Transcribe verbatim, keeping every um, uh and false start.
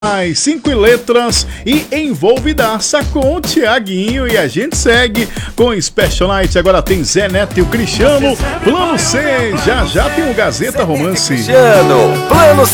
Mais cinco letras e envolvidaça com o Tiaguinho. E a gente segue com Special Night. Agora tem Zé Neto e o Cristiano. Plano C, já já tem o Gazeta Romance. Cristiano, Plano